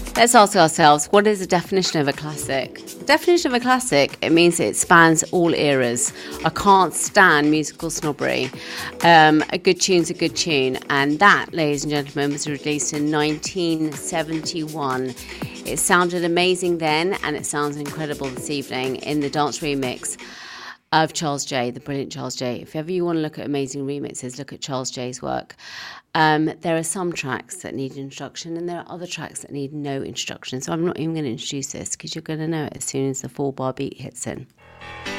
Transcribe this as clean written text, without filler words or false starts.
Let's ask ourselves, what is the definition of a classic? The definition of a classic, it means it spans all eras. I can't stand musical snobbery. A good tune's a good tune. And that, ladies and gentlemen, was released in 1971. It sounded amazing then, and it sounds incredible this evening in the dance remix of Charles J, the brilliant Charles J. If ever you want to look at amazing remixes, look at Charles J's work. There are some tracks that need introduction, and there are other tracks that need no introduction. So I'm not even going to introduce this, because you're going to know it as soon as the 4-bar beat hits in.